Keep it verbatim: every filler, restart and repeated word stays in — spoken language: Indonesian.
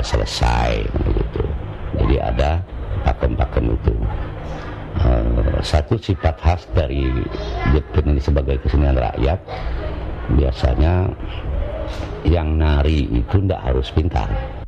selesai begitu. Jadi ada pakem-pakem itu. Uh, satu sifat khas dari Jepun ini sebagai kesenian rakyat, biasanya yang nari itu tidak harus pintar.